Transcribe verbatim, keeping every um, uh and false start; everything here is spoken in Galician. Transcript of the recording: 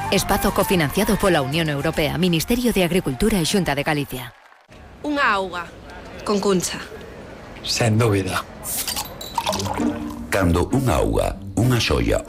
Espazo cofinanciado pola Unión Europea, Ministerio de Agricultura e Xunta de Galicia. Unha auga, con Cuncha. Sen dúbida. Cando unha auga, unha xoia